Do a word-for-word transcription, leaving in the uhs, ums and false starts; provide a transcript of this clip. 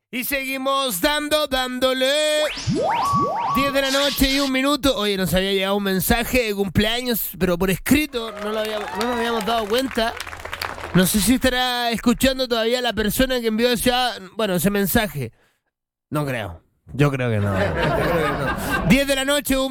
Y seguimos dando, dándole. diez de la noche y un minuto. Oye, nos había llegado un mensaje de cumpleaños, pero por escrito, no, lo habíamos, no nos habíamos dado cuenta. No sé si estará escuchando todavía la persona que envió ese, bueno, ese mensaje. No creo. Yo creo que no. Yo creo que no. diez de la noche, un